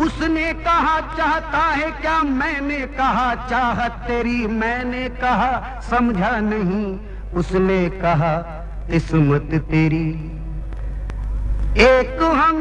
उसने कहा चाहता है क्या, मैंने कहा चाहत तेरी, मैंने कहा समझा नहीं, उसने कहा किस्मत तेरी। एक हम